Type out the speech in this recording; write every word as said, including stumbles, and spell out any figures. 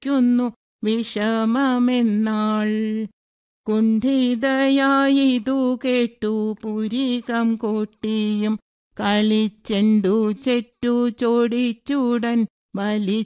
വഹിക്കുന്നു വിഷമമെന്നാൾ. കുണ്ഠിതയായിതു കേട്ടു പുരികം കൊട്ടിയും കളിച്ചെണ്ടു ചെറ്റു ചോടിച്ചുടൻ വലി